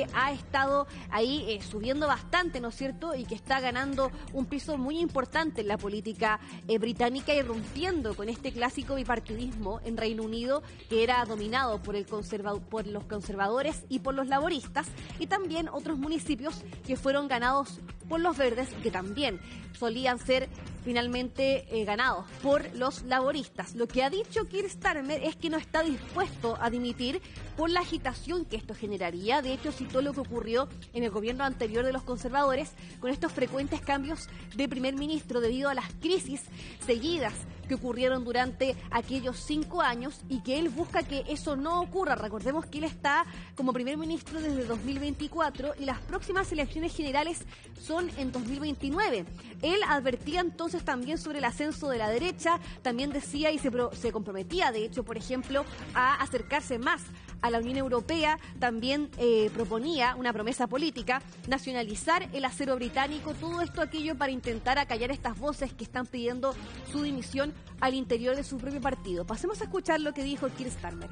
que ha estado ahí subiendo bastante, ¿no es cierto?, y que está ganando un piso muy importante en la política británica, irrumpiendo con este clásico bipartidismo en Reino Unido que era dominado por los conservadores y por los laboristas, y también otros municipios que fueron ganados por los verdes, que también solían ser finalmente ganados por los laboristas. Lo que ha dicho Keir Starmer es que no está dispuesto a dimitir por la agitación que esto generaría. De hecho, citó lo que ocurrió en el gobierno anterior de los conservadores con estos frecuentes cambios de primer ministro debido a las crisis seguidas que ocurrieron durante aquellos 5 años, y que él busca que eso no ocurra. Recordemos que él está como primer ministro desde 2024 y las próximas elecciones generales son en 2029. Él advertía entonces también sobre el ascenso de la derecha, también decía y se comprometía, de hecho, por ejemplo, a acercarse más a la Unión Europea. También proponía una promesa política: nacionalizar el acero británico, todo esto aquello para intentar acallar estas voces que están pidiendo su dimisión al interior de su propio partido. Pasemos a escuchar lo que dijo Keir Starmer.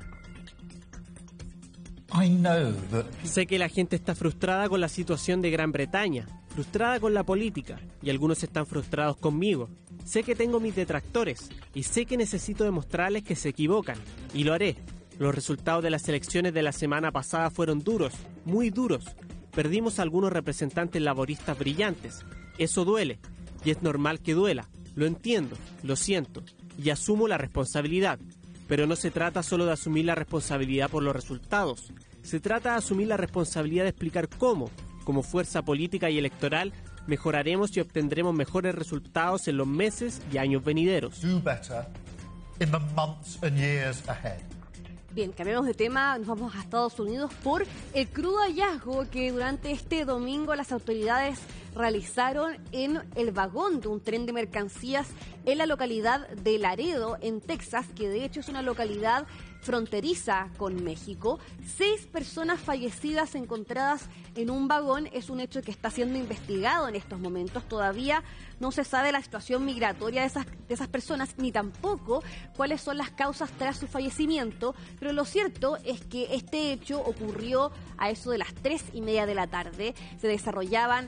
Sé que la gente está frustrada con la situación de Gran Bretaña, frustrada con la política, y algunos están frustrados conmigo. Sé que tengo mis detractores y sé que necesito demostrarles que se equivocan, y lo haré. Los resultados de las elecciones de la semana pasada fueron duros, muy duros. Perdimos a algunos representantes laboristas brillantes. Eso duele, y es normal que duela. Lo entiendo, lo siento, y asumo la responsabilidad. Pero no se trata solo de asumir la responsabilidad por los resultados. Se trata de asumir la responsabilidad de explicar cómo, como fuerza política y electoral, mejoraremos y obtendremos mejores resultados en los meses y años venideros. Bien, cambiamos de tema, nos vamos a Estados Unidos por el crudo hallazgo que durante este domingo las autoridades realizaron en el vagón de un tren de mercancías en la localidad de Laredo, en Texas, que de hecho es una localidad fronteriza con México. 6 personas fallecidas encontradas en un vagón. Es un hecho que está siendo investigado en estos momentos. Todavía no se sabe la situación migratoria de esas personas, ni tampoco cuáles son las causas tras su fallecimiento, pero lo cierto es que este hecho ocurrió a eso de las 3:30 de la tarde. Se desarrollaban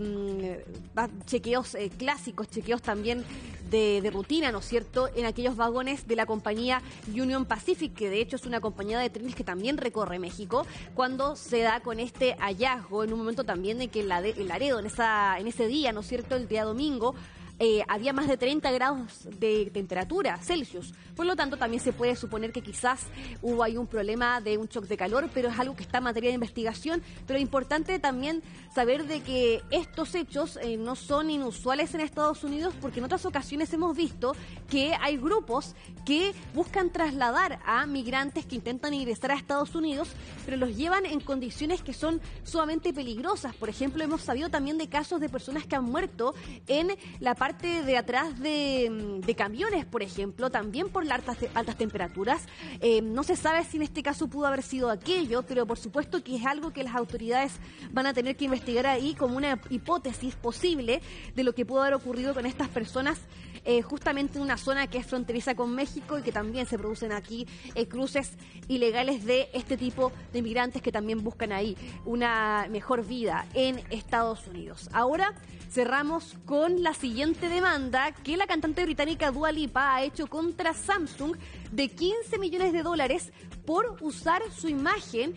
chequeos clásicos, chequeos también de rutina, ¿no es cierto?, en aquellos vagones de la compañía Union Pacific, que de hecho es una compañía de trenes que también recorre México, cuando se da con este hallazgo, en un momento también de que en Laredo, en ese día, ¿no es cierto?, el día domingo, había más de 30 grados de temperatura Celsius. Por lo tanto, también se puede suponer que quizás hubo ahí un problema de un shock de calor, pero es algo que está en materia de investigación. Pero es importante también saber de que estos hechos no son inusuales en Estados Unidos, porque en otras ocasiones hemos visto que hay grupos que buscan trasladar a migrantes que intentan ingresar a Estados Unidos, pero los llevan en condiciones que son sumamente peligrosas. Por ejemplo, hemos sabido también de casos de personas que han muerto en la parte de atrás de camiones, por ejemplo, también por las altas temperaturas. No se sabe si en este caso pudo haber sido aquello, pero por supuesto que es algo que las autoridades van a tener que investigar ahí como una hipótesis posible de lo que pudo haber ocurrido con estas personas, justamente en una zona que es fronteriza con México y que también se producen aquí cruces ilegales de este tipo de migrantes que también buscan ahí una mejor vida en Estados Unidos. Ahora cerramos con la siguiente demanda que la cantante británica Dua Lipa ha hecho contra Samsung de $15 millones por usar su imagen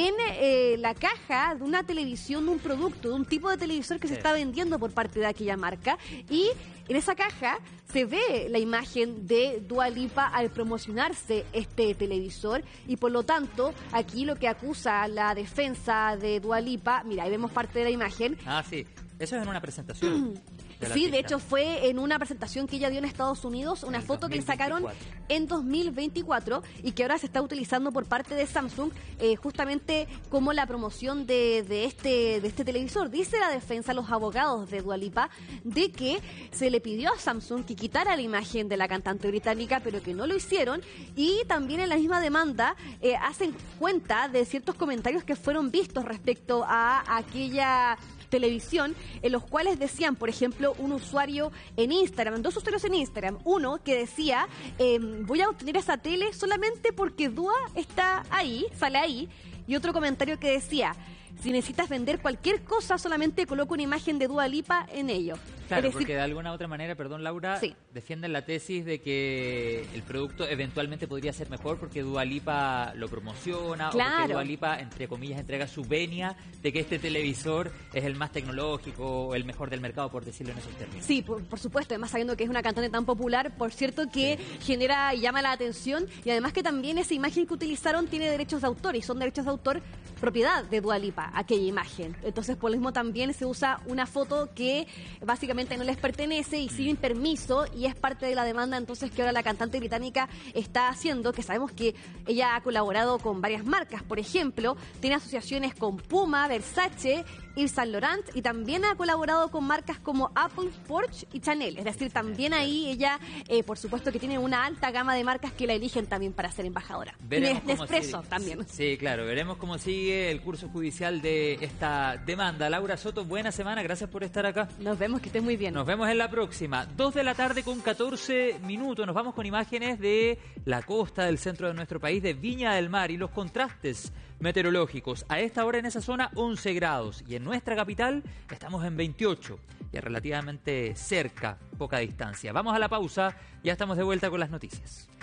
en la caja de una televisión, de un producto, de un tipo de televisor que se está vendiendo por parte de aquella marca. Y en esa caja se ve la imagen de Dua Lipa al promocionarse este televisor, y por lo tanto aquí lo que acusa la defensa de Dua Lipa, mira, ahí vemos parte de la imagen. Ah, sí, eso es en una presentación. Sí, de hecho fue en una presentación que ella dio en Estados Unidos, una foto que le sacaron en 2024 y que ahora se está utilizando por parte de Samsung justamente como la promoción de este televisor. Dice la defensa, los abogados de Dua Lipa, de que se le pidió a Samsung que quitara la imagen de la cantante británica, pero que no lo hicieron, y también en la misma demanda hacen cuenta de ciertos comentarios que fueron vistos respecto a aquella televisión, en los cuales decían, por ejemplo, un usuario en Instagram, 2 usuarios en Instagram, uno que decía, voy a obtener esa tele solamente porque Dua está ahí, sale ahí, Y otro comentario que decía, si necesitas vender cualquier cosa, solamente coloca una imagen de Dua Lipa en ello. Claro, es decir, porque de alguna u otra manera, perdón Laura, sí, defienden la tesis de que el producto eventualmente podría ser mejor porque Dua Lipa lo promociona, claro, o porque Dua Lipa, entre comillas, entrega su venia de que este televisor es el más tecnológico o el mejor del mercado, por decirlo en esos términos. Sí, por supuesto, además sabiendo que es una cantante tan popular, por cierto que genera y llama la atención, y además que también esa imagen que utilizaron tiene derechos de autor, y son derechos de autor propiedad de Dua Lipa, aquella imagen. Entonces, por lo mismo también se usa una foto que básicamente no les pertenece y sin permiso, y es parte de la demanda entonces que ahora la cantante británica está haciendo, que sabemos que ella ha colaborado con varias marcas, por ejemplo, tiene asociaciones con Puma, Versace, Yves Saint Laurent, y también ha colaborado con marcas como Apple, Porsche y Chanel. Es decir, también ahí ella, por supuesto que tiene una alta gama de marcas que la eligen también para ser embajadora. Veremos Nespresso también. Sí, claro, veremos cómo sigue el curso judicial de esta demanda. Laura Soto, buena semana, gracias por estar acá. Nos vemos, que estés muy bien. Nos vemos en la próxima. 2 de la tarde con 14 minutos. Nos vamos con imágenes de la costa del centro de nuestro país, de Viña del Mar, y los contrastes meteorológicos. A esta hora en esa zona 11 grados y en nuestra capital estamos en 28, ya relativamente cerca, poca distancia. Vamos a la pausa, ya estamos de vuelta con las noticias.